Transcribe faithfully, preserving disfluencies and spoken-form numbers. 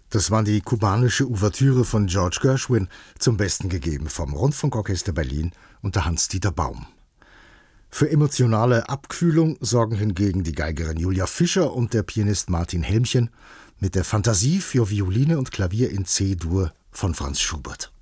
Das war die kubanische Ouvertüre von George Gershwin, zum Besten gegeben vom Rundfunkorchester Berlin unter Hans-Dieter Baum. Für emotionale Abkühlung sorgen hingegen die Geigerin Julia Fischer und der Pianist Martin Helmchen mit der Fantasie für Violine und Klavier in C-Dur von Franz Schubert.